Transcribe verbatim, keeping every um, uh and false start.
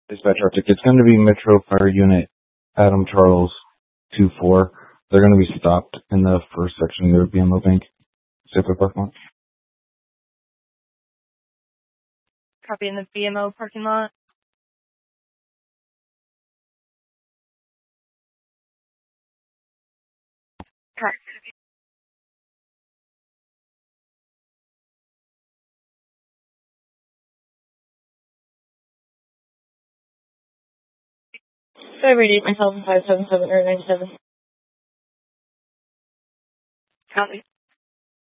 Dispatch Arctic. It's going to be Metro Fire Unit Adam Charles two four. They're going to be stopped in the first section of the B M O Bank. Super parking lot. Copy in the B M O parking lot. Correct. So I radiate myself in five seven seven or nine seven. Copy.